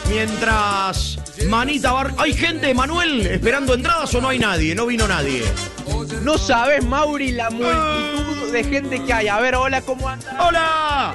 Mientras Manita Bar... ¿Hay gente, Manuel, esperando entradas o no hay nadie? No vino nadie. No sabes, Mauri, la multitud de gente que hay. A ver, hola, ¿cómo andas? ¡Hola!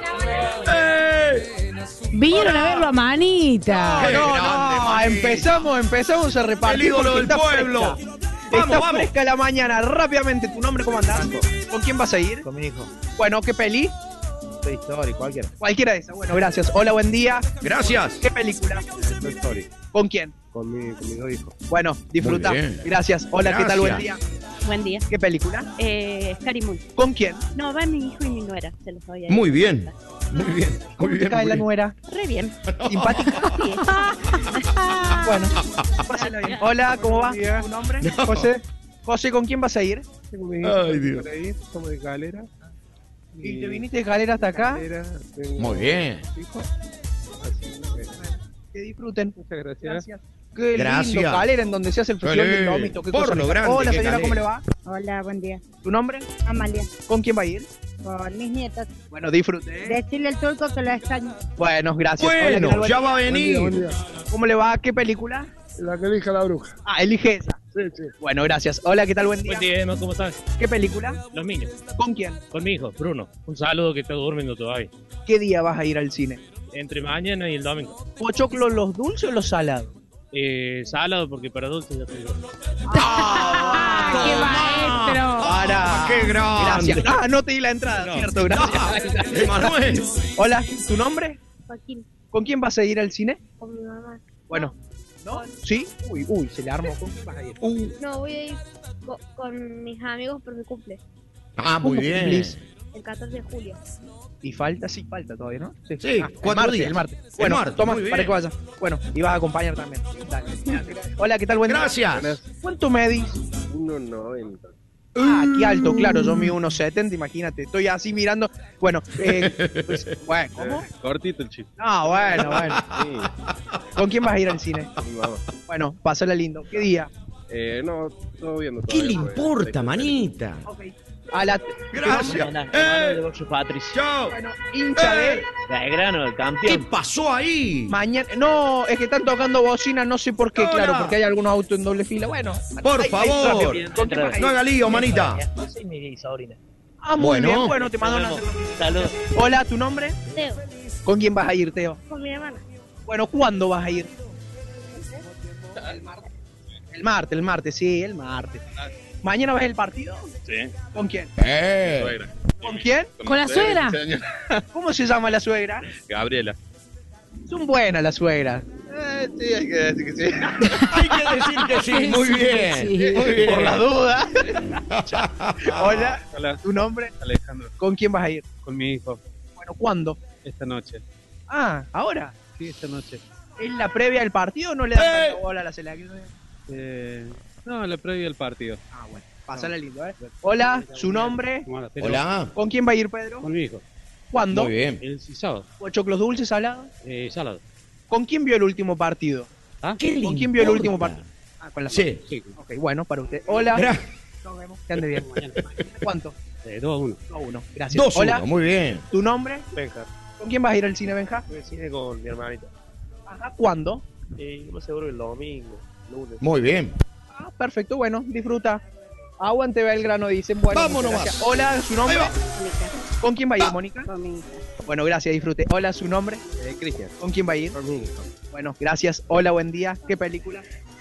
Vinieron a verlo a Manita. No, empezamos a repartir. El ídolo porque del está pueblo. fresca. Vamos, Está vamos. fresca la mañana. Rápidamente, ¿tu nombre cómo andás? ¿Con quién vas a ir? Con mi hijo. Bueno, ¿qué peli? Toy Story, cualquiera. Cualquiera de esas. Bueno, gracias. Hola, buen día. Gracias. ¿Qué película? Toy Story. ¿Con quién? Con mis dos hijos. Bueno, disfruta. Muy bien. Gracias. Hola, ¿qué tal? Buen día. Gracias. Buen día. ¿Qué película? Scary Moon. ¿Con quién? No, va mi hijo y mi nuera, se los voy a Muy bien. Muy bien. ¿Cómo Muy te bien. cae muy la bien. nuera? Re bien. ¿Simpática? Sí. Bueno, pásalo bien. Hola, ¿cómo va? ¿Tu nombre? No. José. José, ¿con quién vas a ir? Tengo mis hijos. Ay, Dios. Por ahí, somos de Calera. ¿Y te viniste de escalera hasta acá? Calera, tengo Muy bien. hijos. Así que, Que disfruten. muchas gracias. Gracias. Qué Gracias. lindo, Calera, en donde se hace el festival Qué del Lomito. Qué por cosa lo rica. grande Hola, que señora, ¿cómo le Calera. va? Hola, buen día. ¿Tu nombre? Amalia, ¿Con quién va a ir? con mis nietos. Bueno, disfrute. Decirle al turco que lo extraño. Bueno, gracias. Hola, ¿qué tal? Bueno, Buen ya día. va a Buen venir. día. ¿Cómo le va? ¿Qué película? La que elija la bruja. Ah, elige esa. Sí, sí. Bueno, gracias. Hola, ¿qué tal? Buen día. Buen día, Emma, ¿cómo estás? ¿Qué película? Los niños. ¿Con quién? Con mi hijo, Bruno. Un saludo que está durmiendo todavía. ¿Qué día vas a ir al cine? Entre mañana y el domingo. ¿Pochoclo los dulces o los salados? Salado porque para dulce ya te digo. ¡Qué maestro! Para. ¡Qué grande! Gracias. Ah, no te di la entrada, No. cierto, gracias. Emanuel. Hola, ¿tu nombre? Joaquín, ¿Con quién vas a ir al cine? con mi mamá. Bueno. ¿No? ¿Sí? Uy, se le armó. ¿Con quién vas a ir? No, voy a ir con mis amigos por mi cumple, Ah, muy ¿Cómo bien. cumplís? el 14 de julio. Y falta Sí, todavía, ¿no? el 4 martes, días. El martes. El Bueno, martes, toma, muy bien. para que vaya. Bueno, y vas a acompañar también. Dale. Hola, ¿qué tal? Buen día. Gracias. ¿Cuánto medís? 1.90. Ah, qué alto, claro, yo mido 1.70, imagínate. Estoy así mirando. Bueno, bueno, ¿cómo? Cortito el chip. No, bueno. Sí, ¿Con quién vas a ir al cine? con mi mamá. Bueno, pásala lindo. ¿Qué día? No, todo viendo. ¿Qué le importa, manita? A la Gracias. Chao. bueno, hincha de Belgrano, el ¿Qué campeón. pasó ahí? mañana. No, es que están tocando bocina, no sé por qué, Hola. claro, porque hay algunos autos en doble fila. Bueno, Por ahí favor. rápido. ¿Con quién vas a ir? No haga lío, manita. Yo soy mi sobrina. Ah, muy Bueno. bien, bueno, te mando una. Saludos. Hola, ¿tu nombre? Teo, ¿Con quién vas a ir, Teo? con mi hermana. Bueno, ¿cuándo vas a ir? El martes, sí, el martes. ¿Mañana ves el partido? Sí. ¿Con quién? Suegra. ¿Con quién? ¿Con la suegra? ¿Cómo se llama la suegra? Gabriela. Son buenas las suegras. Sí, hay que decir que sí. Hay que decir que sí. Muy bien. Sí. Muy bien. Por la duda. Hola, Hola, ¿tu nombre? Alejandro. ¿Con quién vas a ir? Con mi hijo. Bueno, ¿cuándo? Esta noche. Ah, ¿ahora? Sí, esta noche. ¿Es la previa del partido o no le dan tanta bola a la selección? No, la previa del partido. Ah, bueno. Pásala lindo, ¿eh? Hola, ¿su nombre? Hola. ¿Con quién va a ir, Pedro? Con mi hijo. ¿Cuándo? Muy bien. El sábado. ¿Pochoclos dulces, salados? Salado. ¿Con quién vio el último partido? ¿Qué le ¿Con quién vio el importa? último partido? Ah, con la Sí. Sí. Ok, bueno, para usted. Hola. Gra- Nos vemos. Que ande bien. ¿Cuánto? 2-1. 2-1. Gracias. 2-1. Hola, Muy bien. ¿tu nombre? Benja. ¿Con quién vas a ir al cine, Benja? Voy al cine con mi hermanita. Ajá, ¿cuándo? No seguro el domingo, lunes. Muy bien. Ah, perfecto, bueno, disfruta. Aguante Belgrano, dicen. Bueno, Vámonos muchas gracias. más. Hola, ¿su nombre? Ahí va. Mónica, ¿Con quién va a ir, Mónica? con mi hija. Bueno, gracias, disfrute. Hola, ¿su nombre? Cristian. ¿Con quién va a ir? Con mi hijo. Bueno, gracias. Hola, buen día. ¿Qué película?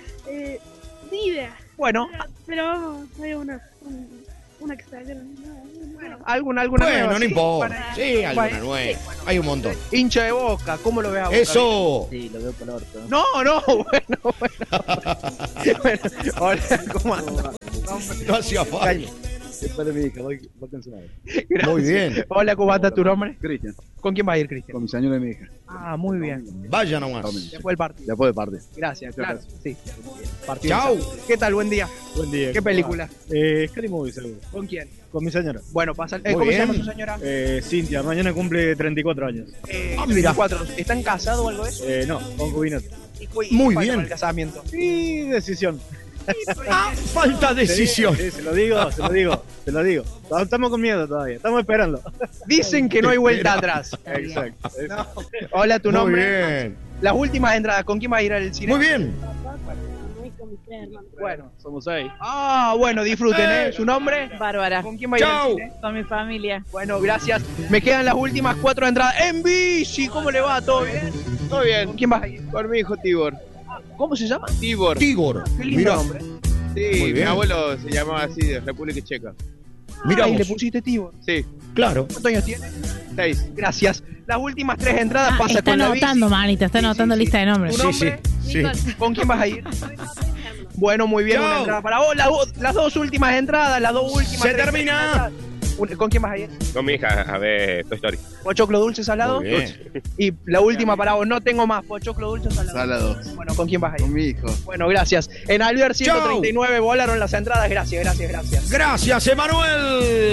Ni idea, Bueno, pero vamos, hay una que está bueno, alguna Bueno, nueva. no sí, importa. para- Sí, alguna Bueno, nueva. Hay un montón. Hincha de Boca, ¿cómo lo ves a Boca? Eso. Sí, lo veo por el orto. No, bueno. Bueno, hola, ¿cómo andas? No hacía falta. Después de mi hija, voy con su madre. Gracias. Muy bien. Hola, ¿cómo anda tu nombre? Cristian. ¿Con quién va a ir, Cristian? Con mi señora y mi hija. Ah, muy bien. Vaya nomás. Después del partido. Después de parte. Gracias, Muchas claro. Sí. Partido. Chau. ¿Qué tal? Buen día. Buen día. ¿Qué película? Scary Movie, seguro. ¿Con quién? Con mi señora. Bueno, pasa. Muy ¿Cómo se llama bien. su señora? Cintia, mañana cumple 34 años. Mira. 24. ¿Están casados o algo de eso? No, concubinato. ¿Y Muy falta bien. para el casamiento? Y decisión. Ah, falta decisión. Sí, se lo digo. Estamos con miedo todavía, estamos esperando. Dicen que no hay vuelta atrás. Exacto. Hola, ¿tu Muy nombre? bien. Las últimas entradas, ¿con quién vas a ir al cine? Muy bien. Bueno. Somos 6. Ah, bueno, disfruten, ¿eh? ¿Su nombre? Bárbara. ¿Con quién va a ir Chau. al cine? Con mi familia. Bueno, gracias. Me quedan las últimas 4 entradas en bici. ¿Cómo le va? ¿Todo bien? Todo bien. ¿Con quién vas a ir? Con mi hijo Tibor. ¿Cómo se llama? Tibor. Tigor. Qué lindo Mirá, nombre. Sí, Muy mi bien. abuelo se llamaba así, de República Checa. mirá Y le vos. pusiste Tibor. Sí, Claro. ¿Cuántos años tiene? 6. Gracias. Las últimas 3 entradas Ah, pasa está con la anotando, bici. manita, está Sí, anotando sí, sí. lista de nombres. ¿Tu Sí, nombre? sí. Nicole. ¿Con quién vas a ir? Bueno, muy bien, Chau. una entrada para vos. Las dos últimas entradas, las dos últimas. Se 3 termina. entradas. ¿Con quién vas a ir? Con mi hija a ver Toy Story. ¿Pochoclo dulce salado? Muy bien. Y la última para vos, no tengo más. ¿Pochoclo dulce salado? Salado. Bueno, ¿con quién vas a ir? Con mi hijo. Bueno, gracias. En Alvear 139 volaron las entradas. Gracias. Gracias, Emanuel.